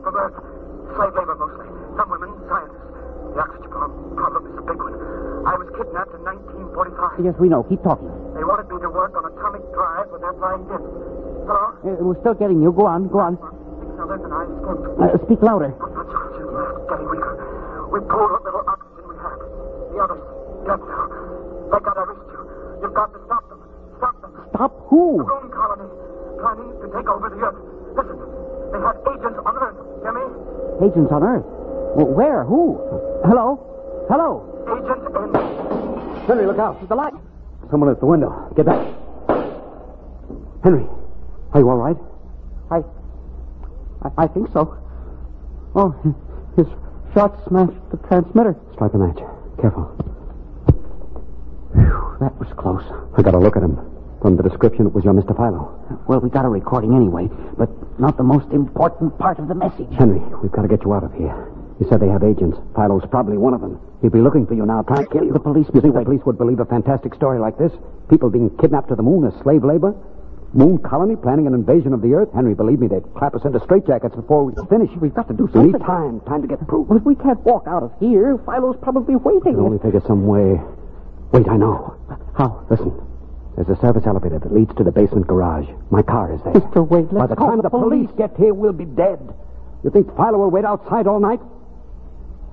of Earth. Slave labor mostly. Some women, scientists. The oxygen problem is a big one. I was kidnapped in 1945. Yes, we know. Keep talking. They wanted me to work on atomic drive with their flying disc. Hello? We're still getting you. Go on. 6 Southern and I escaped. Speak louder. That's getting weaker. We pulled what little oxygen we had. The others, dead now. Thank God I reached you. You've got to stop them. Stop them. Stop who? The Moon colony. Planning to take over the Earth. Listen, they have agents on Earth. Hear me? Agents on Earth? Well, where? Who? Hello? Hello? Agents in... Henry, look out. The light. Someone at the window. Get back. Henry, are you all right? I think so. Oh, his shot smashed the transmitter. Strike a match. Careful. Whew, that was close. I got a look at him. From the description, it was your Mr. Philo. Well, we got a recording anyway, but not the most important part of the message. Henry, we've got to get you out of here. You said they have agents. Philo's probably one of them. He'd be looking for you now, trying to kill you. The police... You think the police would believe a fantastic story like this? People being kidnapped to the moon as slave labor? Moon colony planning an invasion of the Earth? Henry, believe me, they'd clap us into straitjackets before we finish. We've got to do something. We need time to get proof. Well, if we can't walk out of here, Philo's probably waiting. We'll only figure some way. Wait, I know. How? Listen. There's a service elevator that leads to the basement garage. My car is there. Mr. Wade, let's By the time the police get here, we'll be dead. You think Philo will wait outside all night?